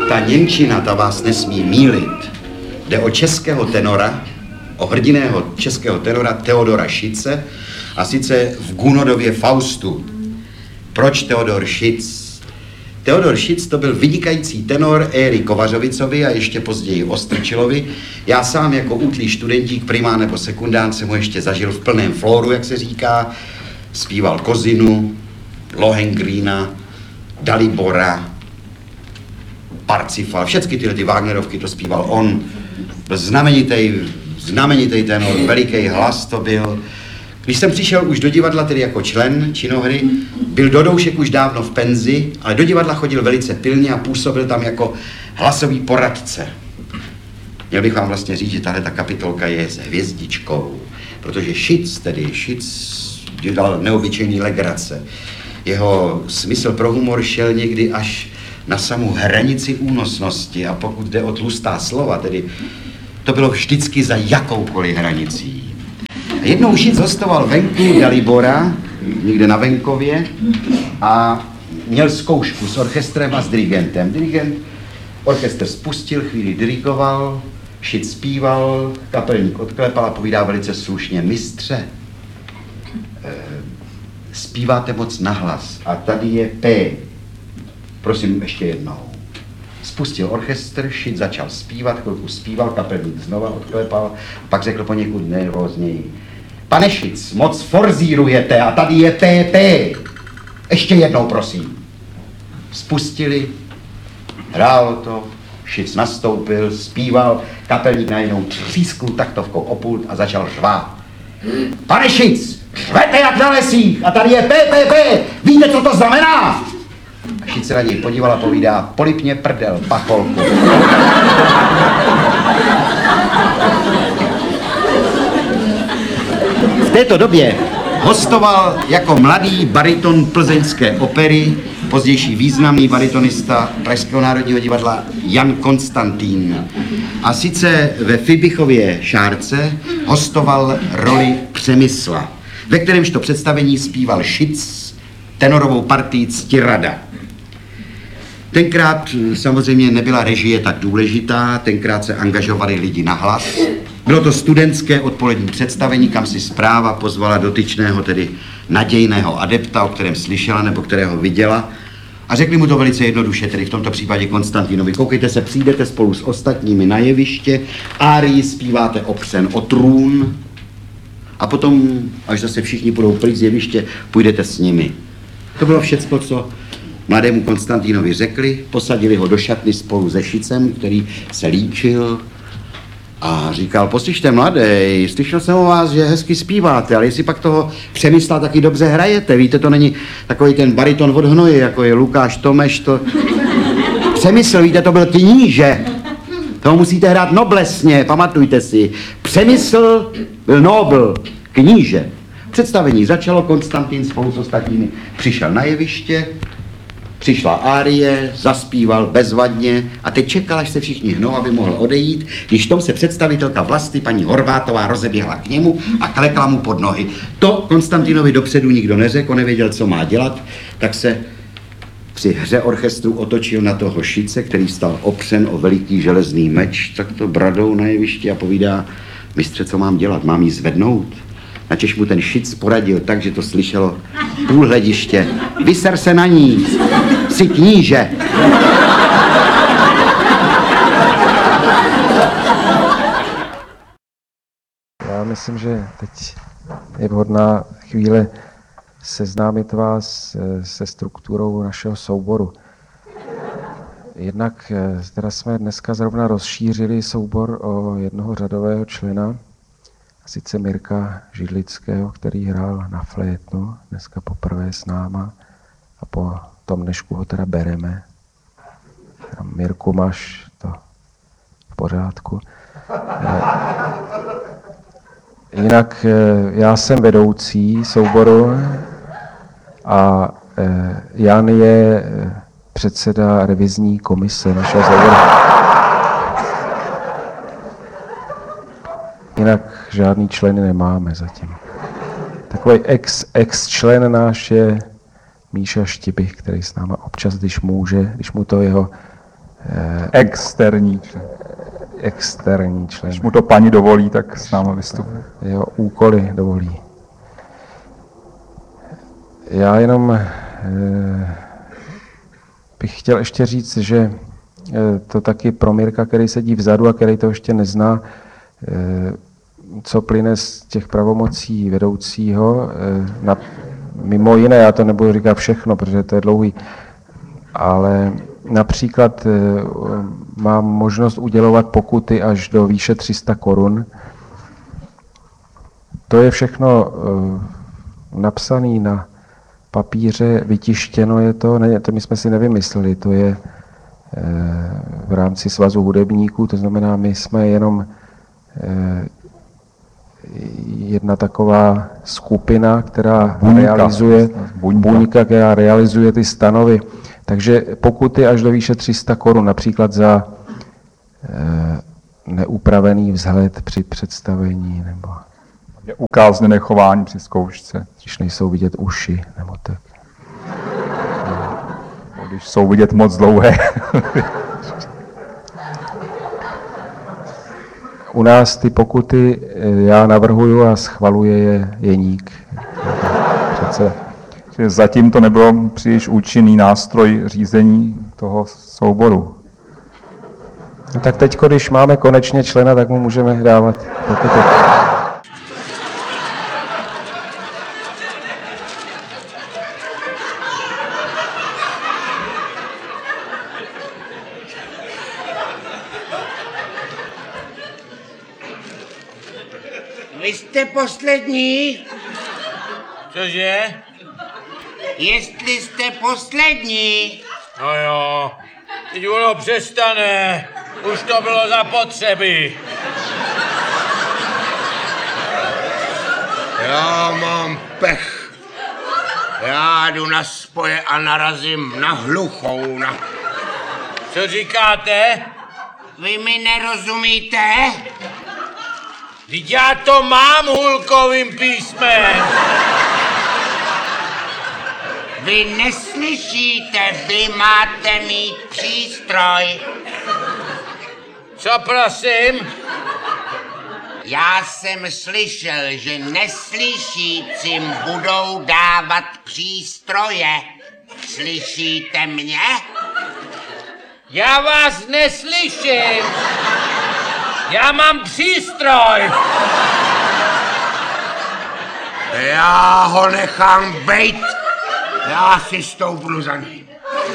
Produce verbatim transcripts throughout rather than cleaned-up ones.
Ta němčina, ta vás nesmí mýlit. Jde o českého tenora, o hrdiného českého tenora Theodora Schütze, a sice v Gunodově Faustu. Proč Theodor Schütz? Theodor Schütz to byl vynikající tenor éry Kovařovicovi a ještě později Ostrčilovi. Já sám jako útlý studentík, primán nebo sekundán jsem ho ještě zažil v plném flóru, jak se říká. Zpíval Kozinu, Lohengrína, Dalibora, Parsifal, všechny tyhle ty Wagnerovky to zpíval on. Byl znamenitý, znamenitý tenor, veliký hlas to byl. Když jsem přišel už do divadla, tedy jako člen činohry, byl Dodoušek už dávno v penzi, ale do divadla chodil velice pilně a působil tam jako hlasový poradce. Měl bych vám vlastně říct, že tahle ta kapitolka je s hvězdičkou, protože Schütz, tedy Schütz, dělal neobyčejný legrace. Jeho smysl pro humor šel někdy až na samou hranici únosnosti a pokud jde o tlustá slova, tedy to bylo vždycky za jakoukoliv hranicí. A jednou Schütz hostoval venku Dalibora, někde na venkově, a měl zkoušku s orchestrem a s dirigentem. Dirigent orchestr spustil, chvíli dirigoval, Schütz zpíval, kapelník odklepal a povídá velice slušně: mistře, eh, zpíváte moc nahlas a tady je P. Prosím ještě jednou. Spustil orchestr, Schütz začal zpívat, chvilku zpíval, kapelník znova odklepal, pak řekl poněkud nervózněji: pane Schütz, moc forzírujete a tady je P P. Ještě jednou, prosím. Spustili, hrálo to, Schütz nastoupil, zpíval, kapelník najednou třískl taktovkou o pult a začal řvát: pane Schütz, řvete jak na lesích a tady je P P P. Víte, co to znamená? A Schütz se na něj podíval a povídá: polipně prdel, pacholku. V této době hostoval jako mladý bariton plzeňské opery, pozdější významný baritonista Pražského národního divadla Jan Konstantín. A sice ve Fibichově Šárce hostoval roli Přemysla, ve kterémž to představení zpíval Schütz tenorovou partii Ctirada. Tenkrát samozřejmě nebyla režie tak důležitá, tenkrát se angažovali lidi na hlas. Bylo to studentské odpolední představení, kam si zpráva pozvala dotyčného, tedy nadějného adepta, o kterém slyšela nebo kterého viděla. A řekli mu to velice jednoduše, tedy v tomto případě Konstantinovi: koukejte se, přijdete spolu s ostatními na jeviště, árii zpíváte opřen o trůn a potom, až zase všichni půjdou pryč z jeviště, půjdete s nimi. To bylo všecko, co mladému Konstantinovi řekli, posadili ho do šatny spolu se Schützem, který se líčil a říkal: poslyšte, mladej, slyšel jsem o vás, že hezky zpíváte, ale jestli pak toho Přemysla taky dobře hrajete, víte, to není takový ten bariton od hnoje, jako je Lukáš Tomeš, to... Přemysl, víte, to byl kníže, toho musíte hrát noblesně, pamatujte si. Přemysl byl nobl, kníže. Představení začalo, Konstantin spolu s ostatními přišel na jeviště, přišla árie, zaspíval bezvadně a teď čekal, až se všichni hnou, aby mohl odejít, když tom se představitelka Vlasty, paní Horvátová, rozeběhla k němu a klekla mu pod nohy. To Konstantinovi dopředu nikdo neřekl, on nevěděl, co má dělat, tak se při hře orchestru otočil na toho Schütze, který stal opřen o veliký železný meč, takto bradou na jevišti a povídá: mistře, co mám dělat, mám jí zvednout? Načež mu ten Schütz poradil tak, že to slyšelo půl hlediště: vyser se na ní, jsi kníže. Já myslím, že teď je vhodná chvíle seznámit vás se strukturou našeho souboru. Jednak teda jsme dneska zrovna rozšířili soubor o jednoho řadového člena, sice Mirka Židlického, který hrál na flétnu, dneska poprvé s náma a po tom dnešku ho teda bereme. Mirku, máš to v pořádku. Jinak já jsem vedoucí souboru a Jan je předseda revizní komise našeho souboru. Jinak žádný členy nemáme zatím. Takový ex, ex-člen náš je Míša Štibich, který s náma občas, když může, když mu to jeho Externí člen. Externí člen. Když mu to paní dovolí, tak s námi vystupuje. Jeho úkoly dovolí. Já jenom eh, bych chtěl ještě říct, že eh, to taky pro Mirka, který sedí vzadu a který to ještě nezná, eh, co plyne z těch pravomocí vedoucího, eh, na, mimo jiné, já to nebudu říkat všechno, protože to je dlouhý, ale například eh, mám možnost udělovat pokuty až do výše tři sta korun. To je všechno eh, napsané na papíře, vytištěno je to, ne, to my jsme si nevymysleli, to je e, v rámci svazu hudebníků, to znamená, my jsme jenom e, jedna taková skupina, která buňka, realizuje, buňka. buňka, která realizuje ty stanovy. Takže pokuty až do výše tři sta korun, například za e, neupravený vzhled při představení, nebo je ukázněné chování při zkoušce. Když nejsou vidět uši, nebo tak. No, když jsou vidět moc dlouhé. U nás ty pokuty já navrhuju a schvaluje je Jeník. Předseda. Zatím to nebylo příliš účinný nástroj řízení toho souboru. No tak teď, když máme konečně člena, tak mu můžeme dávat pokuty. Vy jste poslední? Cože? Jestli jste poslední. No jo, teď ono přestane. Už to bylo zapotřebí. Já mám pech. Já jdu na spoje a narazím na hluchou. Na... Co říkáte? Vy mi nerozumíte? Vždyť já to mám hulkovým písmem. Vy neslyšíte, vy máte mít přístroj. Co prosím? Já jsem slyšel, že neslyšícím budou dávat přístroje. Slyšíte mě? Já vás neslyším. Já mám přístroj. Já ho nechám bejt. Já si stoupnu za ním.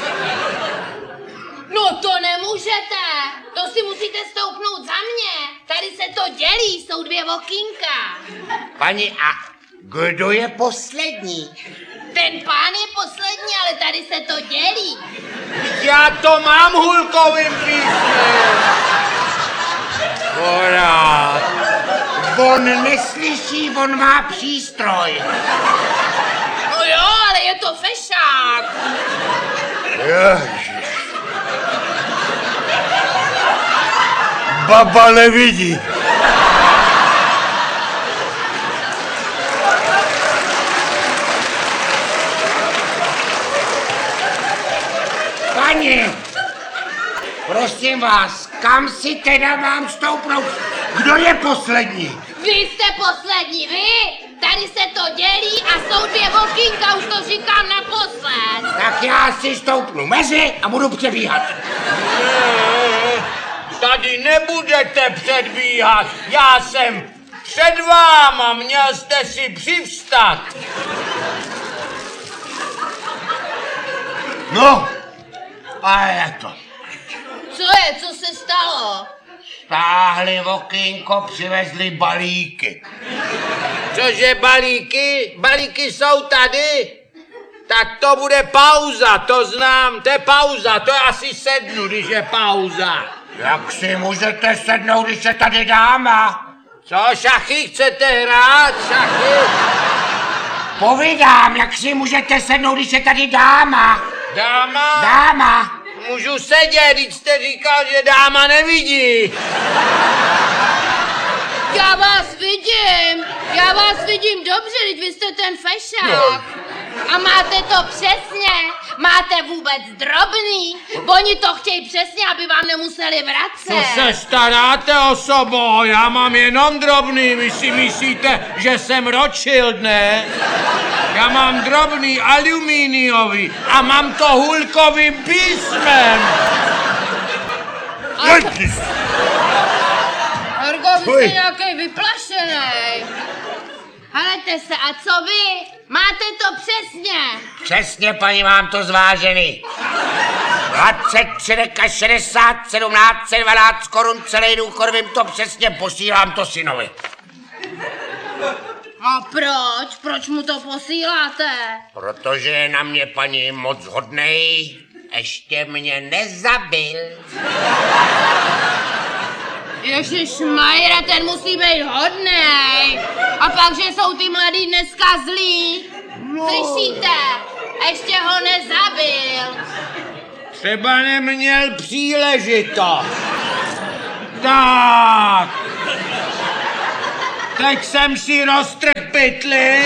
No to nemůžete. To si musíte stoupnout za mě. Tady se to dělí, jsou dvě okýnka. Paní, a kdo je poslední? Ten pán je poslední, ale tady se to dělí. Já to mám hulkovým písmem. Porád. On neslyší, on má přístroj. No jo, ale je to fešák. Ježiš. Baba nevidí. Pani, prosím vás, kam si teda mám stoupnout? Kdo je poslední? Vy jste poslední, vy? Tady se to dělí a jsou dvě okýnka, už to říkám naposled. Tak já si stoupnu mezi a budu přebíhat. Ne, tady nebudete předbíhat. Já jsem před váma, měl jste si přivstat. No, a je to. Co je, co se stalo? Stáhli okýnko, přivezli balíky. Cože balíky? Balíky jsou tady? Tak to bude pauza, to znám, to je pauza, to je asi sednu, když je pauza. Jak si můžete sednout, když je tady dáma? Co, šachy chcete hrát, šachy? Povídám, jak si můžete sednout, když je tady dáma? Dáma? Dáma. Můžu sedět, když jste říkal, že dáma nevidí. Já vás vidím, já vás vidím dobře, teď vy jste ten fešák. A máte to přesně? Máte vůbec drobný? Oni to chtějí přesně, aby vám nemuseli vracet. Co se staráte, osobo? Já mám jenom drobný. Vy si myslíte, že jsem Rothschild, ne? Já mám drobný alumíniový a mám to hulkovým písmem. Horko, vy jste nějaký vyplašenej. Helejte se, a co vy? Máte to přesně? Přesně, paní, mám to zvážený. dvacet tři šedesát sedmnáct dvanáct korun celý důchod, vím to přesně, posílám to synovi. A proč? Proč mu to posíláte? Protože je na mě, paní, moc hodnej, ještě mě nezabil. Ježišmajra, ten musí být hodnej. A pak, že jsou ty mladí dneska zlí. No. Slyšíte? Ještě ho nezabil. Třeba neměl příležitost. Tak. Teď jsem si roztrhl pytli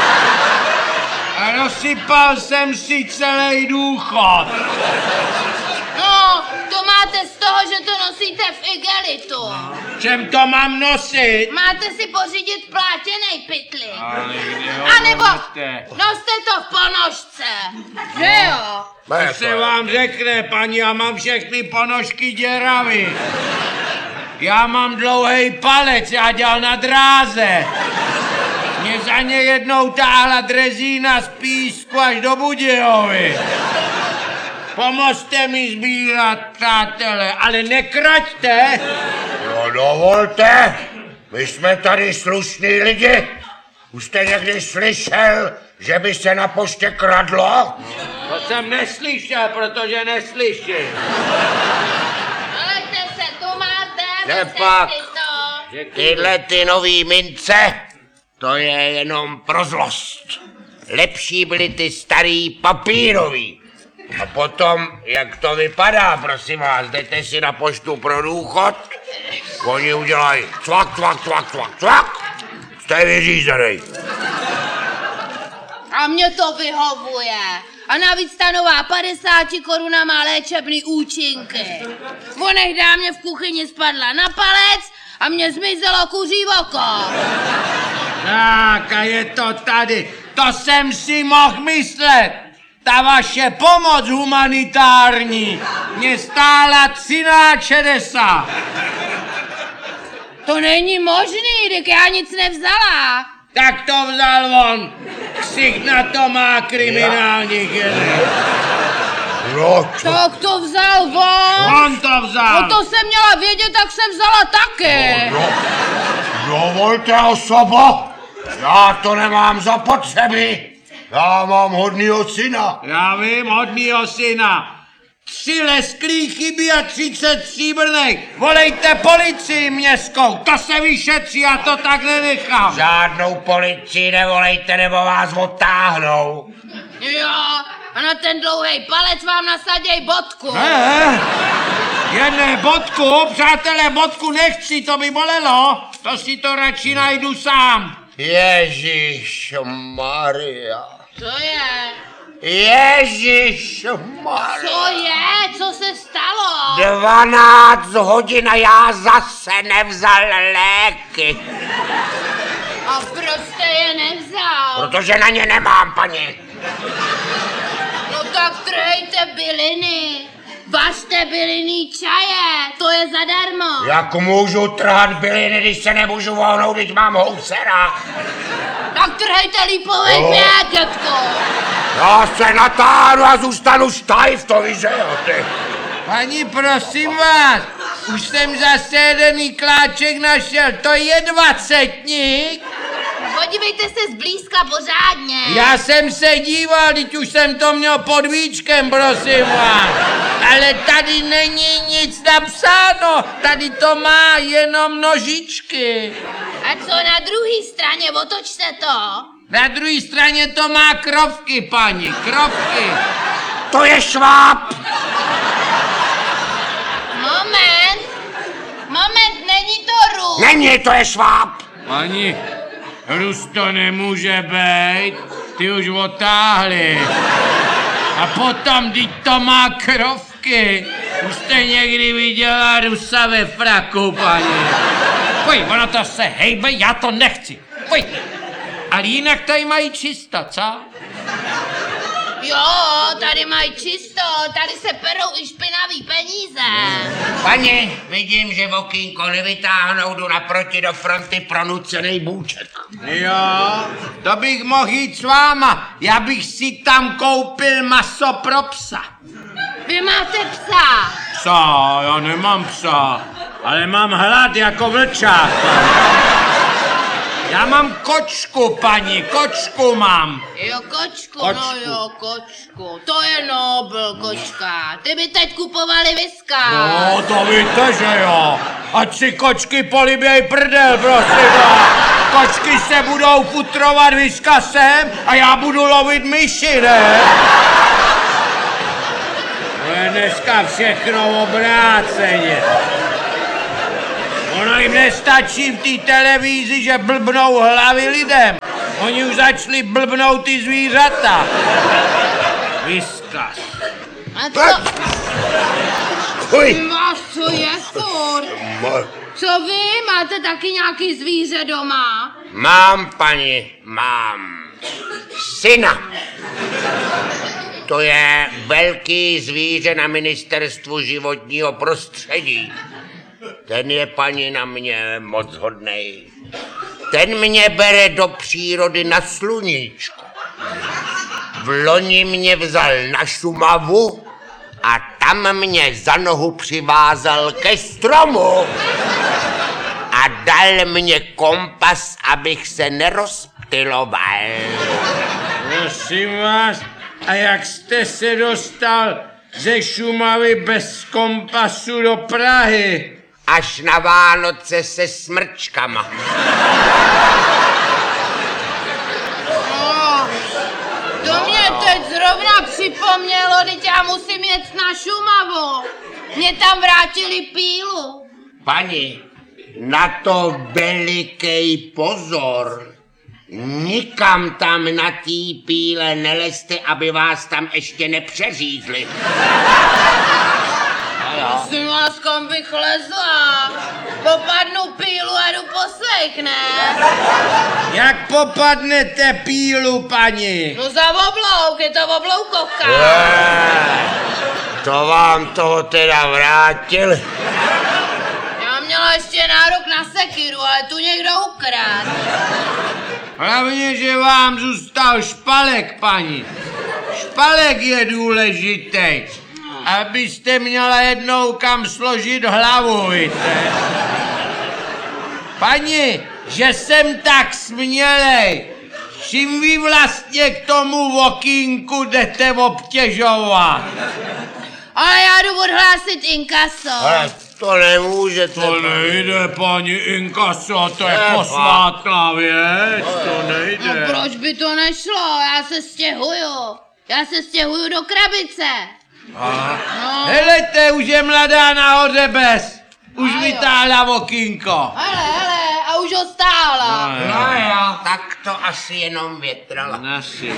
a rozsypal jsem si celý důchod. No, to máte z toho, že to nosíte v igelitu. Čem to mám nosit? Máte si pořídit plátěnej pytli. A nebo noste to v ponožce. Že jo? To se vám řekne, paní, já mám všechny ponožky děravý. Já mám dlouhý palec, já dělal na dráze. Mě za ně jednou táhla drezína z Písku až do Budějovy. Pomozte mi sbírat, přátelé, ale nekraťte. No dovolte, my jsme tady slušní lidi. Už jste někdy slyšel, že by se na poště kradlo? To jsem neslyšel, protože neslyším. Helejte se, tu máte. Nepak. Si to. Tyhle ty nový mince, to je jenom pro zlost. Lepší byly ty starý papírový. A potom, jak to vypadá, prosím vás, jdete si na poštu pro důchod, oni udělají cvak, cvak, cvak, cvak, cvak, jste vyřízený. A mě to vyhovuje. A navíc ta nová padesát koruna má léčebný účinky. Onech dámě v kuchyni spadla na palec a mě zmizelo kuří oko. Tak a je to tady. To jsem si mohl myslet. Ta vaše pomoc humanitární mě stála třináct šedesát. To není možný, tak já nic nevzala. Tak to vzal on. Ksich na to má kriminální geny. No, Tak to vzal on. On to vzal. No to jsem měla vědět, tak jsem vzala taky. no, dovolte, osobo, já to nemám zapotřebí. Já mám hodnýho syna. Já vím, hodnýho syna. Tři lesklí chybí a třicet stříbrnej. Volejte policii městskou, to se vyšetří, já to tak nenechám. Žádnou policii nevolejte, nebo vás odtáhnou. Jo, a na ten dlouhý palec vám nasaděj bodku. Ne, jedné bodku, přátelé, bodku nechci, to by bolelo. To si to radši najdu sám. Ježíš Maria. Co je? Ježíš Maria. Co je? Co se stalo? Dvanáct hodin a já zase nevzal léky. A proč jste je nevzal? Protože na ně nemám, paní. No tak trhejte byliny. Vařte bylinný čaje, to je zadarmo. Jak můžu trhat byliny, když se nemůžu vohnout, když mám housera? Tak trhejte lípovej No. květ, dětko. Já se natáhnu a zůstanu štajv, to víš, že jo, ty. Paní, prosím vás, už jsem zase jedený kláček našel, to je dvacetník. Podívejte se zblízka pořádně. Já jsem se díval, teď už jsem to měl pod víčkem, prosím vás. Ale tady není nic napsáno, tady to má jenom nožičky. A co na druhé straně, otočte to. Na druhé straně to má krovky, paní, krovky. To je šváb. Moment. Moment, není to růž. Není, to je šváb. Paní, Rus to nemůže být. ty už otáhli. A potom, teď to má krovky. Už jste někdy viděla Rusa ve fraku, paní. Pojď, ono to se hejbe, já to nechci. Pojď. Ale jinak tady mají čisto, co? Jo, tady mají čisto, tady se perou i špinavý peníze. Paní, vidím, že okýnko nevytáhnou, jdu naproti do fronty pro nucenej bůček. Jo, to bych mohl jít s váma. Já bych si tam koupil maso pro psa. Vy máte psa. Psa, já nemám psa, ale mám hlad jako vlčák. Já mám kočku, paní, kočku mám. Jo, kočku, Kočku. no jo, kočku. To je Nobel, kočka. Ty by teď kupovali viska. No, to víte, že jo. Ať si kočky poliběj prdel, prosím vás. Kočky se budou futrovat viskasem a já budu lovit myši, ne? To je dneska všechno obráceně. Ono jim nestačí v té televizi, že blbnou hlavy lidem. Oni už začali blbnout ty zvířata. Viskas. A co? Uj. Vás co je furt? Co vy? Máte taky nějaký zvíře doma? Mám, paní, mám. Syna. To je velký zvíře na ministerstvu životního prostředí. Ten je, paní, na mě moc hodnej. Ten mě bere do přírody na sluníčko. V loni mě vzal na Šumavu a tam mě za nohu přivázal ke stromu. A dal mě kompas, abych se nerozptyloval. Prosím vás, a jak jste se dostal ze Šumavy bez kompasu do Prahy? Až na Vánoce se smrčkama. No, to mě teď zrovna připomnělo, teď já musím jet na Šumavu. Mě tam vrátili pílu. Pani, na to velikej pozor. Nikam tam na tý píle nelezte, aby vás tam ještě nepřeřízli. Prosím vás, kam bych lezla? Popadnu pílu a jdu poslech, ne? Jak popadnete pílu, paní? No za oblouk, je to obloukovka. To vám toho teda vrátili. Já měla ještě nárok na sekiru, ale tu někdo ukradl. Hlavně, že vám zůstal špalek, paní. Špalek je důležitý, abyste měla jednou kam složit hlavu, víte. Paní, že jsem tak smělej, čím vy vlastně k tomu okýnku jdete obtěžovat? Ale já jdu odhlásit inkaso. Ale to nemůžete. To nejde, paní inkaso, to je posvátná věc, to No nejde. proč by to nešlo? Já se stěhuju. Já se stěhuju do krabice. No. Helejte, už je mladá nahoře bez. Už A jo. vytáhla okýnko. Hele, hele, a už ho stála. No jo, tak to asi jenom větrala. Nasi.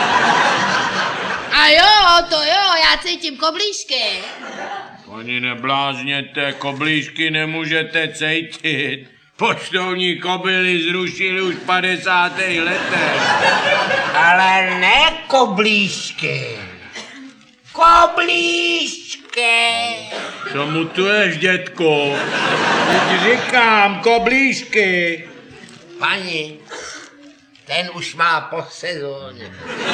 A jo, to jo, já cítím koblížky. Oni neblázněte, koblížky nemůžete cejtit. Poštovní kobily zrušili už v padesátých letech. Ale ne koblížky. Koblížky. Co mutuješ, dětku? Teď říkám, koblížky. Paní, ten už má po sezóně.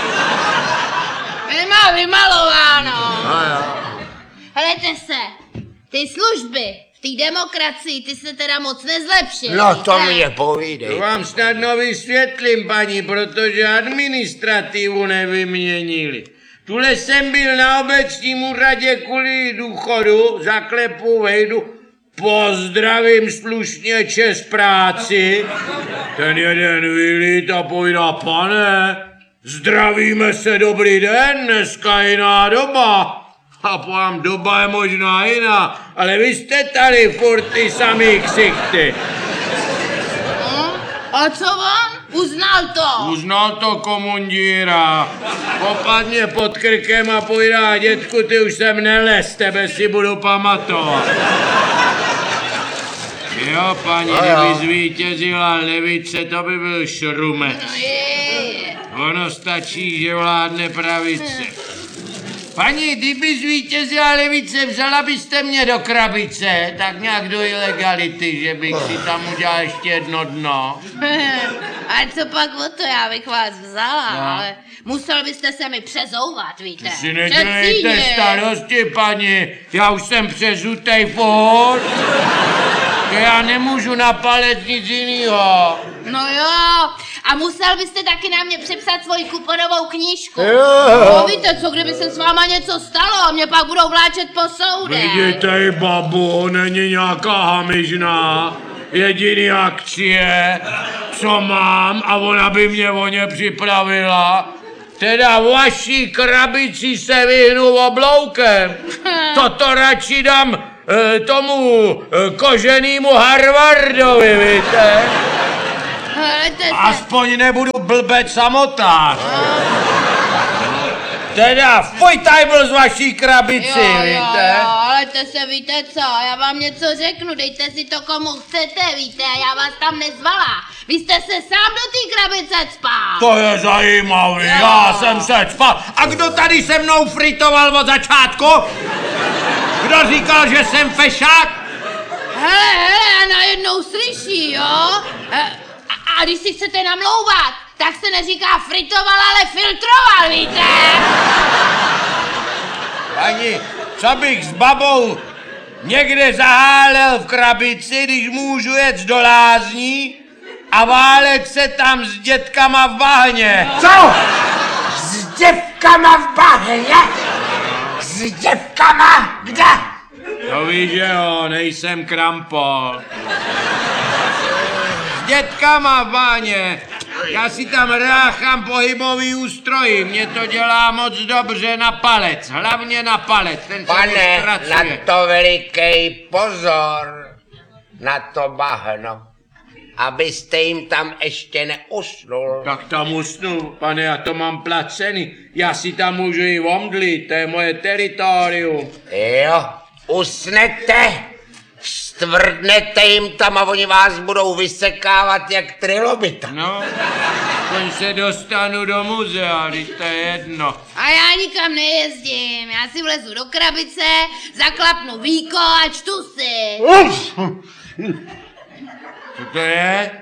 Nemá vymalováno. No jo. Helejte se, ty služby v té demokracii, ty se teda moc nezlepšily. No to ne? mě To povídej. vám snadno vysvětlím, paní, protože administrativu nevyměnili. Tule jsem byl na obecním úřadě kvůli důchodu, zaklepu, vejdu, pozdravím slušně čest práci. Ten jeden vylít a povídá, pane, zdravíme se, dobrý den, dneska jiná doba. A povám, doba je možná jiná, ale vy jste tady furt ty samý ksichty. No, a co on? Uznal to. Uznal to komundíra. Popadně pod krkem a povídá, dětku, ty už sem nelez, tebe si budu pamatovat. Jo, paní, kdyby zvítězila levice, to by byl šrumet. No je. Ono stačí, že vládne pravice. Paní, kdyby zvítězila levice, vzala byste mě do krabice, tak nějak do ilegality, že bych si tam udělal ještě jedno dno. A co pak o to, já bych vás vzala, No. ale musel byste se mi přezouvat, víte. Si nedělejte Přecíně. starosti, paní, já už jsem přezutej furt. Já nemůžu na palec nic jinýho. No jo, a musel byste taky na mě přepsat svoji kuponovou knížku. Jo. No víte co, kdyby se s váma něco stalo, mě pak budou vláčet po soudech. Vidíte, i babu, není nějaká hamižná. Jediný akcie, co mám, a ona by mě o ně připravila. Teda vaší krabici se vyhnu obloukem. Toto radši dám e, tomu e, koženýmu Harvardovi, víte? Helejte se. Aspoň nebudu blbec samotář. Teda fuj tady byl z vaší krabici, Jo, jo, víte? jo, ale to se víte co, já vám něco řeknu, dejte si to komu chcete, víte, já vás tam nezvala. Vy jste se sám do té krabice cpal. To je zajímavý, Jo. já jsem se cpal. A kdo tady se mnou fritoval od začátku? Kdo říkal, že jsem fešák? Hele, hele, a najednou slyší, jo? E, A, a když si chcete namlouvat, tak se neříká fritoval, ale filtroval, víte? Paní, co bych s babou někde zahálel v krabici, když můžu jet do lázní a válet se tam s dětkama v bahně? Co? S děvkama v bahně? S děvkama? Kde? To víš, že jo, nejsem krampol. S dětkama v bahně. Já si tam ráchám pohybový ústrojí, mě to dělá moc dobře na palec, hlavně na palec, ten se Pane, mi na zpracuje. to velikej pozor, na to bahno, abyste jim tam ještě neusnul. Tak tam usnu, pane, já to mám placený, já si tam můžu i omdlit, to je moje teritorium. Jo, usnete, stvrdnete jim tam a oni vás budou vysekávat jak trilobita. No, aspoň se dostanu do muzea, když to je jedno. A já nikam nejezdím, já si vlezu do krabice, zaklapnu víko a čtu si. Co to je?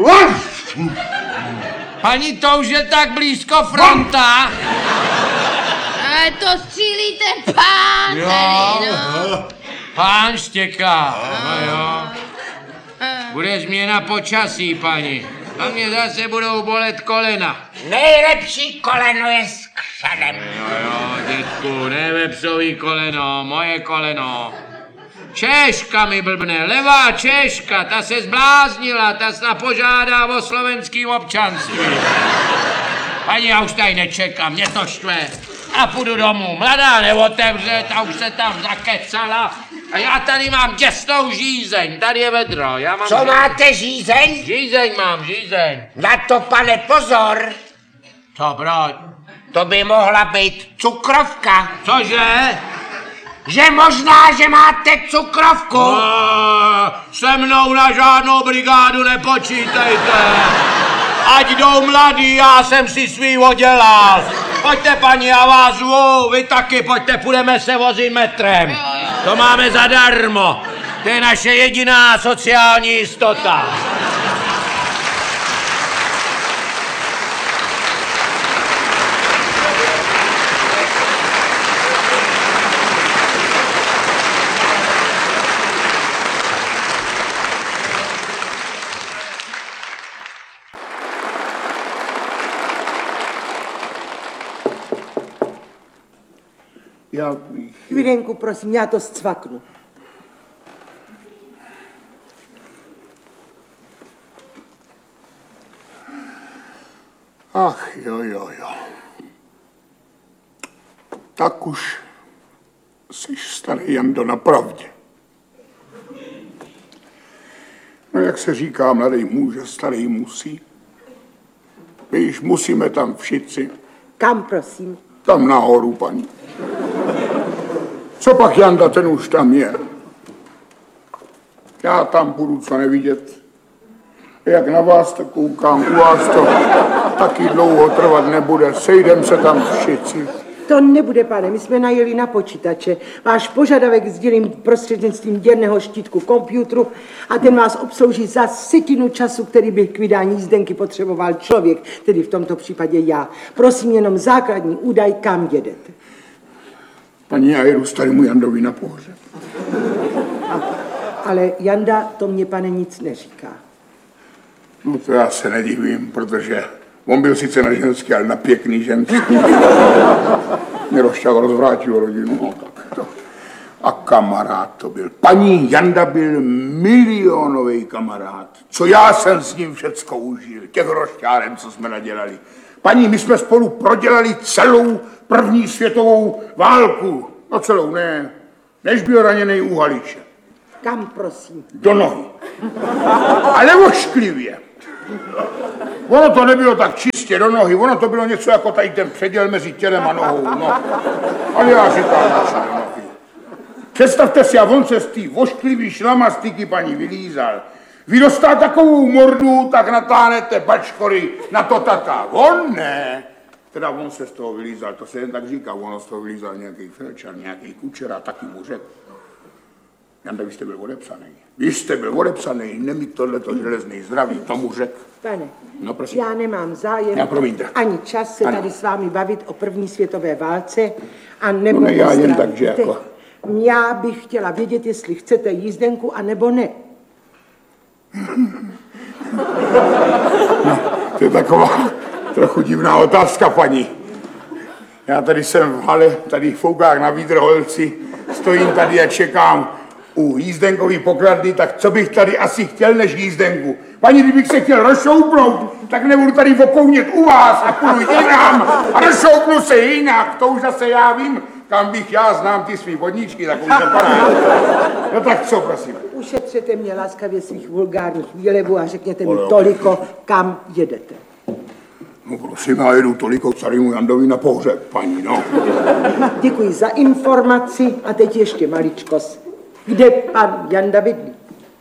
Paní, to už je tak blízko fronta. Ale to střílí ten pán tady, no. Pán štěká, no jo. Bude změna počasí, paní. A mě zase budou bolet kolena. Nejlepší koleno je s křadem. Jo, jo, dětku, ne vepsový koleno, moje koleno. Češka mi blbne, levá Češka, ta se zbláznila, ta se požádá o slovenským občanství. Paní, já už tady nečekám, mě to štve. A půjdu domů, mladá neotevře, ta už se tam zakecala. A já tady mám těsnou žízeň, tady je vedro, já mám... Co máte, žízeň? Žízeň mám, žízeň. Na to, pane, pozor, Co, proč? to by mohla být cukrovka. Cože? Že možná, že máte cukrovku. Uh, se mnou na žádnou brigádu nepočítejte. Ať jdou mladí, já jsem si svý odělal. Pojďte, paní, já vás zvu, vy taky, pojďte, půjdeme se vozit metrem. To máme zadarmo. To je naše jediná sociální jistota. Já, Chvílenku, prosím, já to zcvaknu. ach jo, jo, jo. Tak už jsi starý Jando na pravdě. No jak se říká, mladý muž a starý musí. My již musíme tam všichni. Kam, prosím? Tam nahoru, paní. Co pak Janda, ten už tam je. Já tam budu co nevidět. Jak na vás to koukám, u vás to taky dlouho trvat nebude. Sejdem se tam všichni. To nebude, pane, my jsme najeli na počítače. Váš požadavek sdělím prostřednictvím děrného štítku komputru a ten vás obslouží za setinu času, který by k vydání jízdenky potřeboval člověk, tedy v tomto případě já. Prosím jenom základní údaj, kam jedete. Paní, já jedu starému Jandovi na pohřeb. Ale Janda to mě, pane, nic neříká. No to já se nedivím, protože on byl sice na ženský, ale na pěkný ženský. Mě rozšťal, rozvrátil rodinu. No, tak to. A kamarád to byl. Paní Janda byl milionový kamarád. Co já jsem s ním všecko užil. Těch rošťárem, co jsme nadělali. Paní, my jsme spolu prodělali celou první světovou válku. No celou, ne. Než byl raněný u Haliče. Kam, prosím? Do nohy. Ale ošklivě. Ono to nebylo tak čistě do nohy, ono to bylo něco jako tady ten předěl mezi tělem a nohou, no. Ale já říkám, naše do nohy. Představte si, a on se z té ošklivý šlamastiky paní vylízal. Vy dostal takovou mordu, tak natáhnete bačkory na to tata. On ne. Teda on se z toho vylízal, to se jen tak říká, ono z toho vylízal nějaký felčar, nějaký kučera, taky mu řekl. Janda, vy jste byl odepsaný. Vy jste byl odepsaný, nemít tohleto železný zdraví, tomu řek. Pane, no, prosím. Já nemám zájem, já, promiňte. ani čas se ano. tady s vámi bavit o první světové válce a nebo no, ne, já jen tak, že jako... Já bych chtěla vědět, jestli chcete jízdenku, a nebo ne. No, to je taková trochu divná otázka, paní. Já tady jsem v hale, tady v Foukách na Vídrholci, stojím tady a čekám u jízdenkový pokladny, tak co bych tady asi chtěl než jízdenku? Paní, kdybych se chtěl rozšoupnout, tak nebudu tady okounět u vás a půjdu jinam a rozšoupnu se jinak. To už zase já vím, kam bych já znám ty svý vodníčky, tak už nepadá. No tak co, prosím? Ušetřete mě laskavě svých vulgárních výlevů a řekněte mi toliko, kam jedete. No prosím, já jedu toliko k starému Jandovi na pohřeb, paní, no. Děkuji za informaci a teď ještě maličkost. Kde pan Janda bydlí?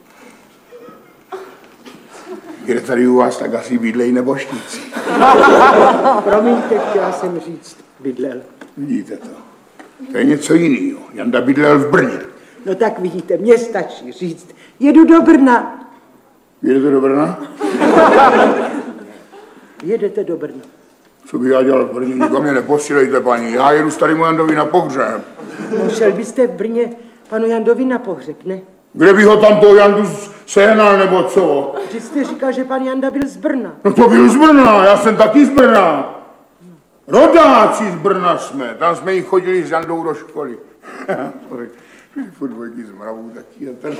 Kde tady u vás, tak asi bydlejí nebožníci. Promiňte, chtěla jsem říct, bydlel. Vidíte to? To je něco jiného. Janda bydlel v Brně. No tak vidíte, mně stačí říct, jedu do Brna. Jedete do Brna? Jedete do Brna. Co bych já dělal v Brně? Nikam mě neposílejte, paní. Já jedu starému Jandovi na pohřeb. No, šel byste v Brně panu Jandovi na pohřeb, ne? Kde by ho tam toho Jandu sehnal, nebo co? Vy jste říkal, že pan Janda byl z Brna. No to byl z Brna, já jsem taky z Brna. Rodáci z Brna jsme, tam jsme jich chodili s Jandou do školy. Furt dvojky z Mravů taky a ten.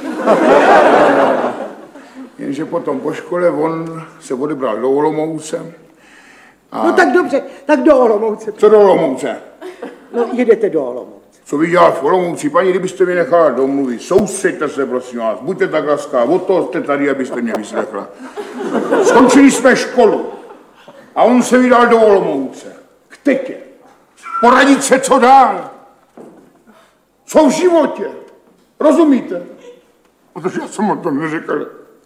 Jenže potom po škole on se odebral do Olomouce. A... No tak dobře, tak do Olomouce. Co do Olomouce? No jedete do Olomouce. Co bych dělal v Olomouci? Paní, kdybyste mi nechala domluvit, soustřeďte se, prosím vás, buďte tak laská, od toho jste tady, abyste mě vyslechla. Skončili jsme školu a on se vydal do Olomouce. K tetě. Poradit se, co dál. Co v životě. Rozumíte? Protože já jsem o tom neřekl.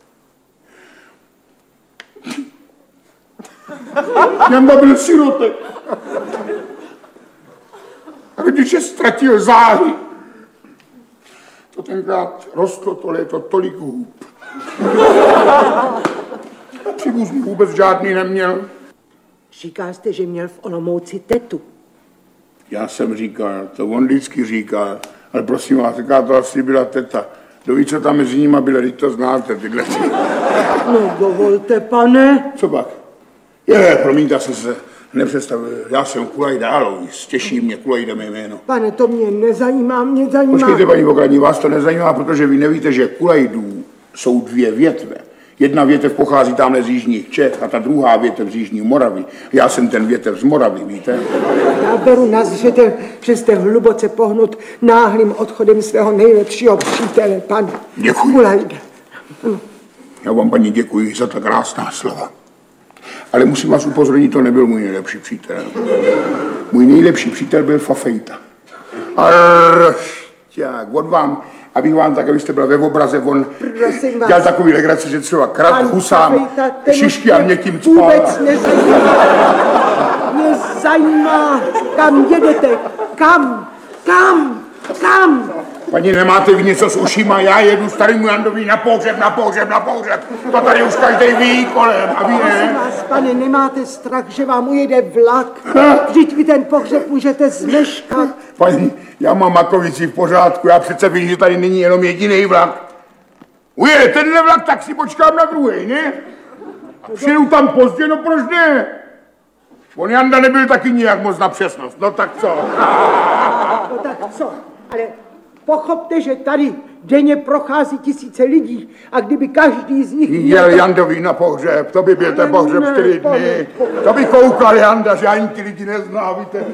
Janda byl sirotek. A když je ztratil záhy, to tenkrát rostlo to léto tolik hůb. Příbuzný vůbec žádný neměl. Říkal jste, že měl v Olomouci tetu. Já jsem říkal, to on vždycky říká, ale prosím vás, říká, to asi byla teta. Kdo ví, co tam mezi nimi bylo, když to znáte, tyhle. No dovolte, pane. Co pak? Je, promiňte, jsem se nepředstavil. Já jsem Kulaj Dálovic, těší mě Kulaj mé jméno. Pane, to mě nezajímá, mě zajímá. Počkejte, paní Pokladní, vás to nezajímá, protože vy nevíte, že Kulajdů jsou dvě větve. Jedna větev pochází tamhle z jižních Čech a ta druhá větev z jižní Moravy. Já jsem ten větev z Moravy, víte? Já beru na zřetel, že jste hluboce pohnut náhlým odchodem svého nejlepšího přítele, pan Děkuji. Kulajda. Já vám, paní, děkuji za ta krásná slova. Ale musím vás upozornit, to nebyl můj nejlepší přítel. Můj nejlepší přítel byl Fafejta. Aršťák, od vám, abych vám tak, abyste byla ve obraze, on dělal takový legraci, že třeba krat husám, šišky a mě tím cpál. Vůbec nezajímá. Mě zajímá, kam jedete. Kam? Kam? Kam? Paní, nemáte vy něco s ušima? Já jedu starému Jandovi na pohřeb, na pohřeb, na pohřeb. To tady už každý ví kolem, a vy Prosím ne? vás, pane, nemáte strach, že vám ujede vlak? Vždyť vy ten pohřeb můžete zmeškat. Paní, já mám makovici v pořádku, já přece vím, že tady není jenom jediný vlak. Ujede tenhle vlak, tak si počkám na druhý, ne? A přijedu tam pozdě, no proč ne? On Janda nebyl taky nijak moc na přesnost, no tak co? No tak co? Ale pochopte, že tady denně prochází tisíce lidí a kdyby každý z nich... Jel Jandovi na pohřeb, to by byl ten pohřeb čtyři dny. To by koukal Janda, že ani ty lidi nezná, víte.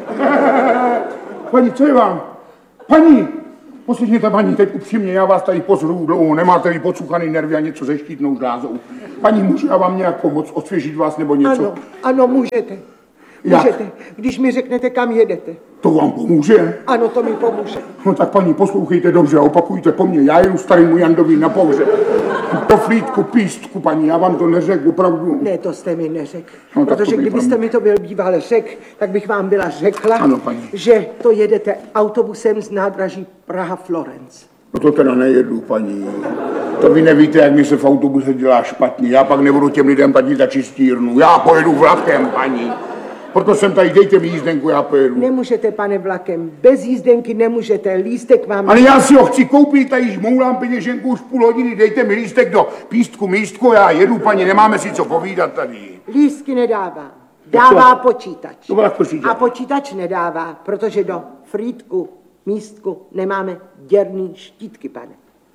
Paní, co je vám? Paní, poslyšněte, paní, teď upřímně, já vás tady pozru dlouho, nemáte vy podsuchaný nervy a něco se štítnou žlázou. Paní, můžu já vám nějak pomoct, osvěžit vás nebo něco? Ano, ano, můžete. Jak? Můžete, když mi řeknete, kam jedete. To vám pomůže? Ano, to mi pomůže. No tak paní, poslouchejte dobře a opakujte po mně. Já jedu starému Jandovi na pohřeb. Do flítku, pístku, paní, já vám to neřekl, opravdu. Ne, to jste mi neřekl. No, tak Protože to kdybyste pravda. mi to byl býval řekl, tak bych vám byla řekla, Ano, paní. že to jedete autobusem z nádraží Praha-Florence. No to teda nejedu, paní. To vy nevíte, jak mi se v autobuse dělá špatně. Já pak nebudu těm lidem platit za čistírnu. Já pojedu vlakem, paní. Proto jsem tady, dejte mi jízdenku, já pojedu. Nemůžete, pane, vlakem. Bez jízdenky nemůžete. Lístek vám... Ale já si ho chci koupit, tady moulám peněženku už půl hodiny, dejte mi lístek do pístku, místku, já jedu, paní, nemáme si co povídat tady. Lístky nedává. Dává počítač. To byla počítač. A počítač nedává, protože do frýdku, místku nemáme děrný štítky, pane.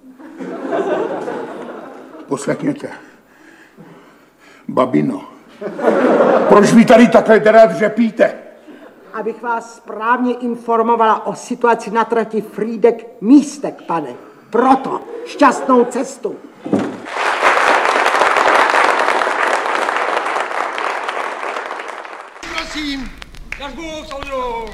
Poslechněte. Babino, proč vy tady takhle teda dřepíte? Abych vás správně informovala o situaci na trati Frýdek Místek, pane. Proto šťastnou cestu. Prosím. Jažbu, soudru.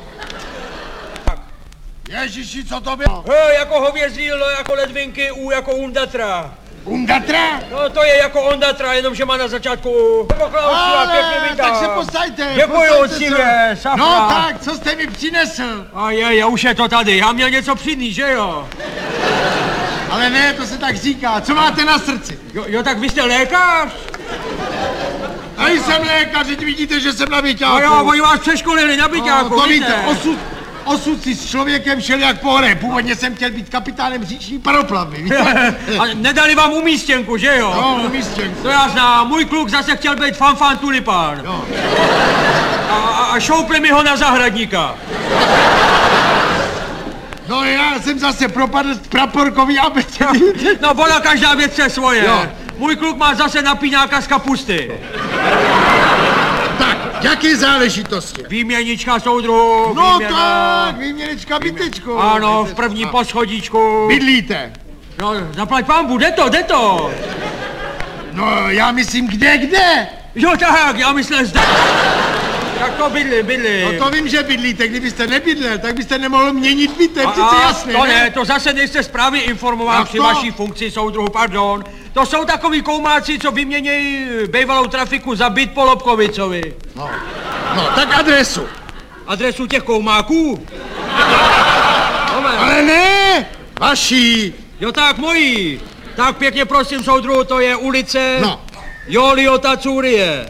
Ježiši, co to bylo? He, jako hovězí, L jako ledvinky, U jako Undatra. Undatra? No to je jako Ondatra, jenomže má na začátku poklausu a pěkně vítá. tak se posaďte. Děkuju, cívě, safra. No tak, co jste mi přinesl? A je, je, už je to tady, já měl něco přidný, že jo? Ale ne, to se tak říká. Co máte na srdci? Jo, jo tak vy jste lékař? A jsem lékař, teď vidíte, že jsem na byťáku. No jo, oni vás přeškolili na byťáku, no, to víte. víte, osud, osud si s člověkem šel jak po hře. Původně jsem chtěl být kapitánem říční paroplavy, víte? A nedali vám umístěnku, že jo? No, umístěnku. To já znám, můj kluk zase chtěl být fanfán tulipán. Jo. A, a, a šoupli mi ho na zahradníka. No já jsem zase propadl praporkový abecedy. No bona, každá věc je svoje. Jo. Můj kluk má zase napínáka z kapusty. Tak, jaké záležitosti? Výměnička soudruhu, No výměna. tak, výměnička bytečku. Ano, v první poschodíčku. Bydlíte? No, zaplať pánbu, jde to, jde to. No, já myslím, kde, kde? Jo tak, já myslím zde. Tak to bydli, bydli. No to vím, že bydlíte, kdybyste nebydlel, tak byste nemohl měnit byt, to je přece jasné, to ne? ne, to zase nejste správně informován A při to? vaší funkci soudruhu, pardon. To jsou takový koumáci, co vyměnějí bývalou trafiku za byt po Lobkovicovi. No, no tak adresu. Adresu těch koumáků? Ale ne, vaší. Jo tak, mojí. Tak pěkně prosím, soudruhu, to je ulice No. Joliota Curie.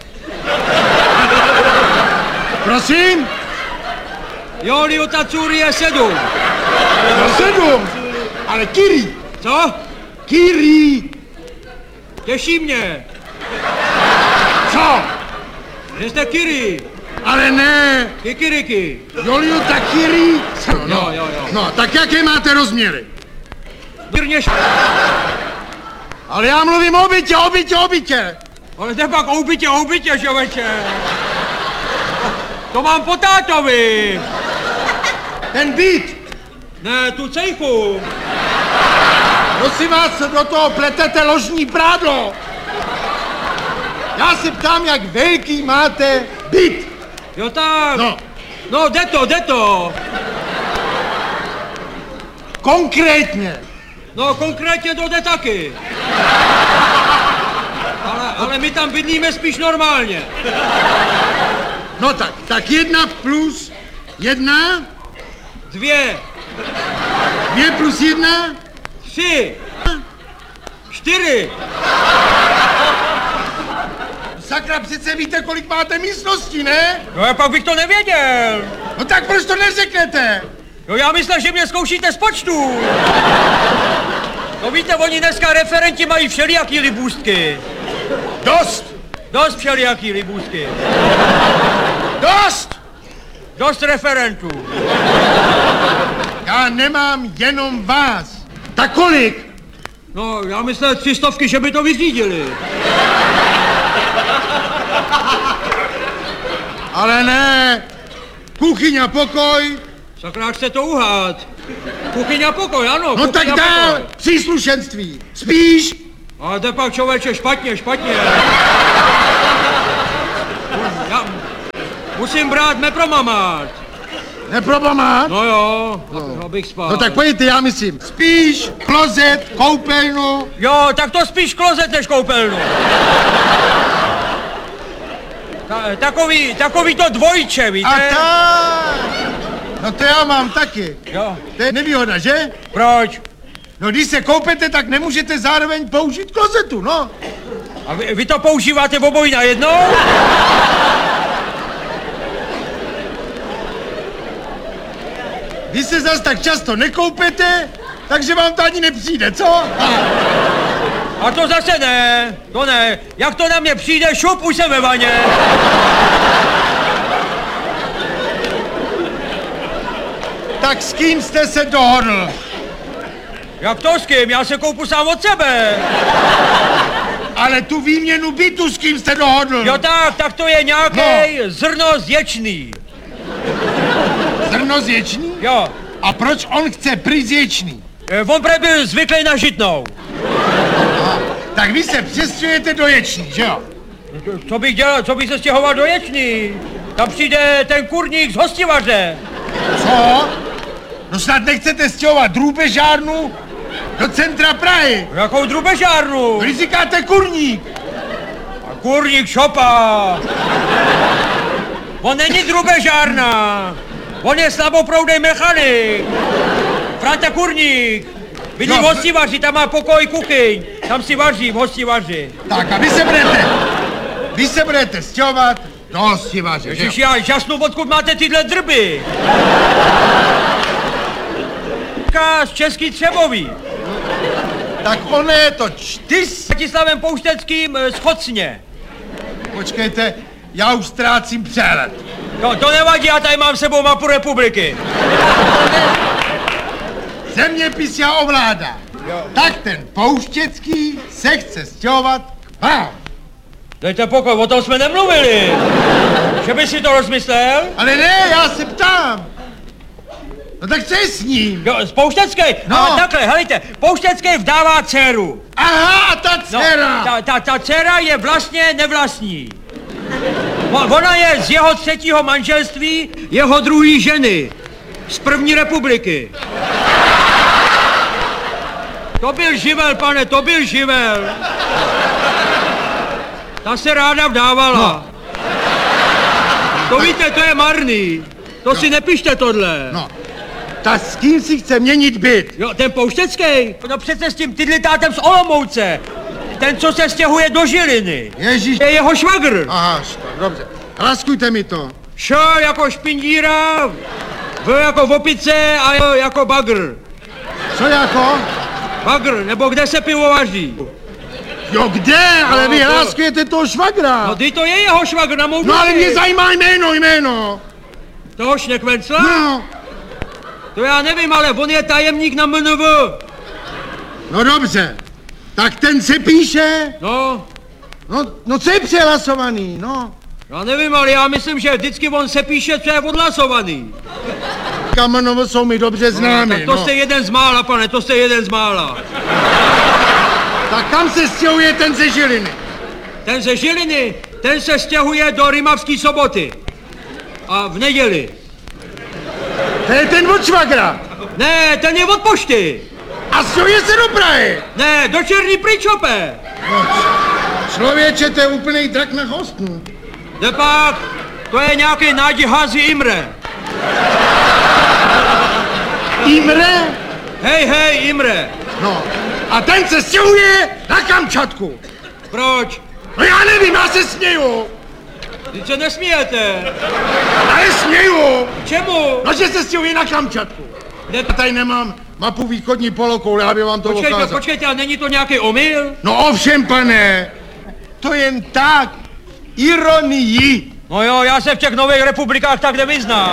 Prosím? Joliota Curie sedm. No sedm. Ale Kiri. Co? Kiri. Těší mě. Co? Že jste Kiri. Ale ne. Kikiriky. Joliota Kiri. No, no, Jo, jo, jo. no, tak jaké máte rozměry? Mírně š... Ale já mluvím o bytě, o bytě, o bytě. Ale to je pak o bytě, o bytě, žoveče. To mám po tátovi. Ten byt. Ne, tu cejchu. Prosím vás, do toho pletete ložní prádlo. Já se ptám, jak velký máte byt. Jo tak. No. No, jde to, jde to. Konkrétně. No, konkrétně to jde taky. Ale, ale my tam bydlíme spíš normálně. No tak, tak jedna plus jedna. Dvě. Dvě plus jedna. Tři. Čtyři. Sakra, přece víte, kolik máte místností, ne? No, já pak bych to nevěděl. No tak proč to neřeknete? No, já myslel, že mě zkoušíte z počtu. No víte, oni dneska referenti mají všelijaký libůstky. Dost! Dost všelijaký libůstky. Dost! Dost referentů. Já nemám jenom vás. Tak kolik? No, já myslel tři stovky, že by to vyřídili. Ale ne. Kuchyň a pokoj. Sakra, chce to uhát. Kuchyň a pokoj, ano. No tak dál. Pokoj. Příslušenství. Spíš? A jde pak, člověče, špatně, špatně. Já musím brát mepromamát. Neprobamát? No jo, no. Abych spal. No tak pojďte, já myslím. Spíš klozet, koupelnu. Jo, tak to spíš klozet než koupelnu. Ta, takový, takový to dvojče, víte? A tak. No to já mám taky. Jo. To je nevýhoda, že? Proč? No když se koupete, tak nemůžete zároveň použít klozetu, no. A vy, vy to používáte obojí najednou? Vy se zas tak často nekoupete, takže vám to ani nepřijde, co? A to zase ne, to ne. Jak to na mě přijde, šup, už jsem ve vaně. Tak s kým jste se dohodl? Jak to s kým? Já se koupu sám od sebe. Ale tu výměnu bytu s kým jste dohodl? Jo tak, tak to je nějaký no. zrno zječný. Zrno zječný? Jo. A proč on chce pryč zječný? E, on prý byl zvyklý na žitnou. Aha. Tak vy se přestěhujete do Ječný, že jo? Co bych dělal, co bych se stěhoval do Ječný? Tam přijde ten kurník z hostivaře. Co? No snad nechcete stěhovat drůbežárnu do centra Prahy. Jakou drůbežárnu? Vy říkáte kurník. A kurník šopa. On není drůbežárna. On je slaboproudej mechanik. Franta Kurník. Bydlí v hostivaři, tam má pokoj, kuchyň. Tam si vaří v hostivaři. Tak a vy se budete, vy se budete stěhovat do hostivaře, Ježiš, já žasnu, odkud máte tyhle drby. Z Český Třebový. Tak ono je to čtyř. S Bratislavem Poušteckým z Chocně. Počkejte, já už ztrácím přehled. No, to nevadí, já tady mám s sebou mapu republiky. Zeměpis já ovládá. Tak ten Pouštěcký se chce stěhovat k vám. Dejte pokoj, o tom jsme nemluvili. Že by si to rozmyslel? Ale ne, já se ptám. No tak co je s ním? Jo, z Pouštecký? No. Ale takhle, helejte, Pouštecký vdává dceru. Aha, ta dcera. No, ta, ta, ta dcera je vlastně nevlastní. Ona je z jeho třetího manželství, jeho druhý ženy. Z první republiky. To byl živel, pane, to byl živel. Ta se ráda vdávala. No. To víte, to je marný. To no. si nepište tohle. No. Ta s kým si chce měnit byt? Jo, ten Pouštecký. No přece s tím tydlitátem z Olomouce. Ten, co se stěhuje do Žiliny. Ježíš. Je jeho švagr. Aha, dobře. Hlaskujte mi to. Š jako špindíra, V jako opice a J jako bagr. Co jako? Bagr, nebo kde se pivo vaří. Jo, kde? Ale no, vy to... hláskujete toho švagra. No, ty to je jeho švagr na mou No, ale mě zajímá jméno, jméno. Toho Šnekvencla? No. To já nevím, ale on je tajemník na M N V. No dobře. Tak ten se píše? No. No, no co je přehlasovaný, no? Já nevím, ale já myslím, že vždycky on se píše, co je odhlasovaný. Kamenovo jsou mi dobře známy, no. Tak to no. jste jeden z mála, pane, to jste jeden z mála. Tak kam se stěhuje ten ze Žiliny? ten ze Žiliny, ten se stěhuje do Rimavské Soboty. A v neděli. To je ten od švagra. Ne, ten je od pošty. A stěhuje se do Prahy. Ne, do Černý Pričope. No, člověče, to je úplný drak na hostnu. Nepak, to je nějaký Nádi Házi Imre. Imre? Hej, hej, Imre. No, a ten se stěhuje na Kamčatku. Proč? No já nevím, já se směju. Vy se nesmějete. Ale směju. Čemu? No, že se stěhuje na Kamčatku. Ne... Já tady nemám mapu východní polokoule, aby vám to počkejte, ukázal. Počkejte, a není to nějaký omyl? No ovšem, pane. To jen tak. Ironii. No jo, já se v těch nových republikách tak nevyznám.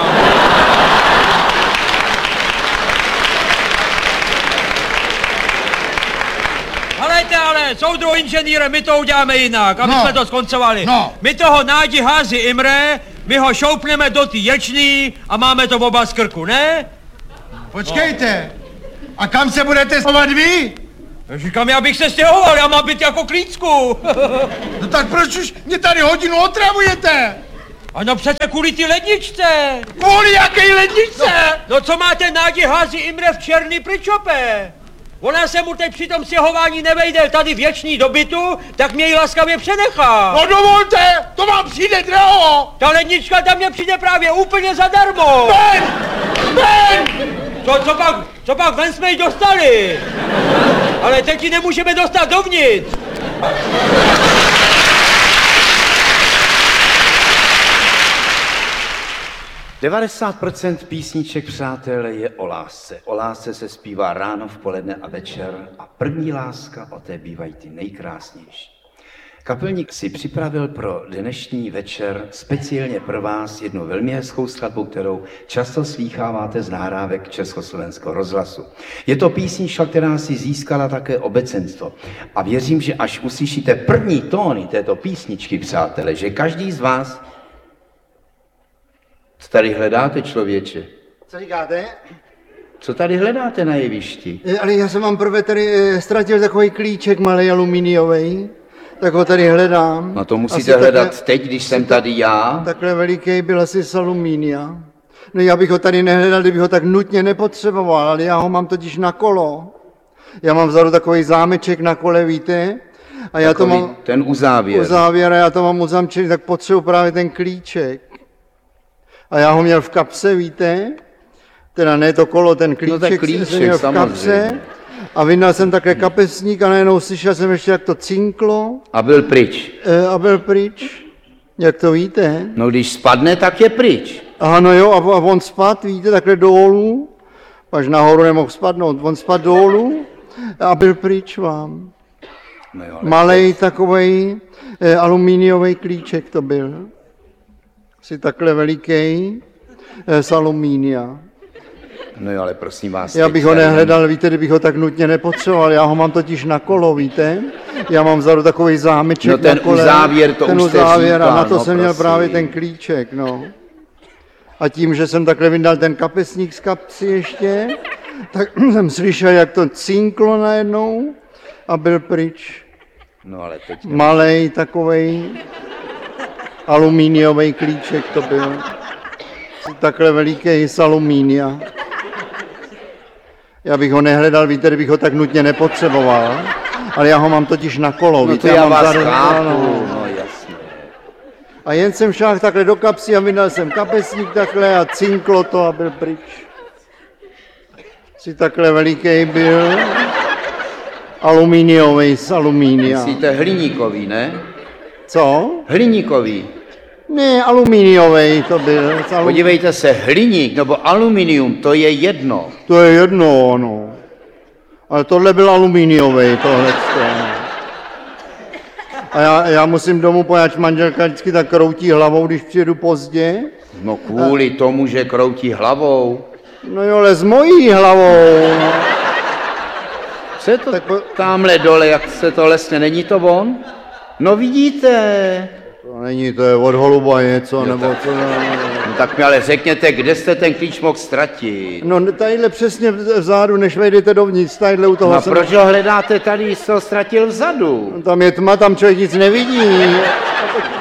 Helejte, ale, soudruh inženýre, my to uděláme jinak, aby no. jsme to skoncovali. No. My toho Nádi Házi Imre, my ho šoupneme do té ječný a máme to oba z krku, ne? Počkejte. No. A kam se budete schovat vy? Říkám, já bych se stěhoval, já mám být jako klícku. No tak proč už mě tady hodinu otravujete? Ano, přece kvůli ty ledničce. Kvůli jaké ledničce? No, no co máte Nádi Házi Imre v Černý Pričope? Ona se mu teď při tom stěhování nevejde tady věčný do bytu, tak mě ji laskavě přenechá. No dovolte, to vám přijde draho. Ta lednička tam mě přijde právě úplně zadarmo. Ven! Ven! Co, co pak, co pak, ven jsme ji dostali. Ale teď ji nemůžeme dostat dovnitř. devadesát procent písniček, přátelé, je o lásce. O lásce se zpívá ráno, v poledne a večer a první láska, o té bývají ty nejkrásnější. Kapelník si připravil pro dnešní večer speciálně pro vás jednu velmi hezkou skladbu, kterou často slýcháváte z nahrávek Československého rozhlasu. Je to písnička, která si získala také obecenstvo. A věřím, že až uslyšíte první tóny této písničky, přátelé, že každý z vás... Co tady hledáte, člověče? Co říkáte? Co tady hledáte na jevišti? Ale já jsem vám prvé tady e, ztratil takový klíček malý aluminiový, tak ho tady hledám. No to musíte asi hledat takhle, teď, když jsem tady já. Takhle veliký byl asi z alumínia. No já bych ho tady nehledal, kdybych ho tak nutně nepotřeboval, ale já ho mám totiž na kolo. Já mám vzadu takový zámeček na kole, víte? A já takový, to mám... ten uzávěr. Uzávěr a já to mám uzamčený, tak potřebuji právě ten klíček. A já ho měl v kapse, víte? Teda ne to kolo, ten klíček, no, klíček jsem měl v kapse. A vyndal jsem také kapesník a najednou slyšel jsem ještě, jak to cinklo. A byl pryč. E, a byl pryč. Jak to víte? No když spadne, tak je pryč. Aha, no jo, a, a on spadl, víte, takhle dolů. Až nahoru nemohl spadnout. On spadl dolů a byl pryč vám. No jo, malej takovej e, alumíniový klíček to byl. Si takhle veliký e, z alumínia. No jo, ale prosím vás... Já bych ho nehledal, víte, kdybych ho tak nutně nepotřeboval. Já ho mám totiž na kolo, víte? Já mám vzadu takový zámeček no, ten na kole. Uzávěr, to ten už jste uzávěr, říkal, a na to no, jsem měl prosím. právě ten klíček, no. A tím, že jsem takhle vyndal ten kapesník z kapsy ještě, tak jsem slyšel, jak to cinklo najednou a byl pryč. No ale teď... Malej takovej alumíniový klíček to byl. Takhle veliký z alumínia. Já bych ho nehledal, víte, kdybych ho tak nutně nepotřeboval, ale já ho mám totiž na kolo, no víte, já, já mám vás zadu, chápu, no. no jasně. A jen jsem šáhl takhle do kapsy a vydal jsem kapesník takhle a cinklo to a byl pryč. Si takhle veliký byl, alumíniový z alumínia. Myslíte hliníkový, ne? Co? Hliníkový. Ne, alumíniový to byl. Alum... Podívejte se, hliník nebo aluminium, to je jedno. To je jedno, no. Ale tohle byl alumíniový, tohle. A já, já musím domů, poněvadž manželka vždycky tak kroutí hlavou, když přijedu pozdě. No kvůli a... tomu, že kroutí hlavou. No jo, ale s mojí hlavou. No. Co je to tak... tamhle dole, jak se to lesne, není to on? No vidíte. To není, to je od holuba něco, jo, nebo tak... co. No, tak mi ale řekněte, kde jste ten klíč mohl ztratit? No tadyhle přesně vzadu, než vejdete dovnitř, tadyhle u toho No jsem... proč ho hledáte tady, jsi ho ztratil vzadu? Tam je tma, tam člověk nic nevidí.